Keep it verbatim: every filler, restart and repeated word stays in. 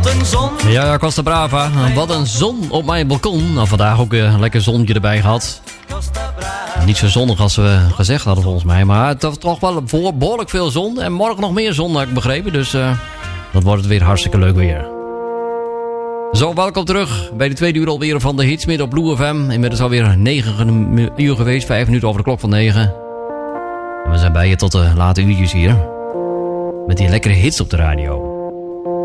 Wat een zon. Ja, ja, Costa Brava. Wat een zon op mijn balkon. Nou, vandaag ook een lekker zonnetje erbij gehad. Niet zo zonnig als we gezegd hadden volgens mij. Maar het was toch wel behoorlijk veel zon. En morgen nog meer zon, heb ik begrepen. Dus uh, dat wordt het weer hartstikke leuk weer. Zo, welkom terug bij de tweede uur alweer van de Hitsmiddag op Blue F M. Inmiddels alweer negen uur geweest. Vijf minuten over de klok van negen. En we zijn bij je tot de late uurtjes hier. Met die lekkere hits op de radio.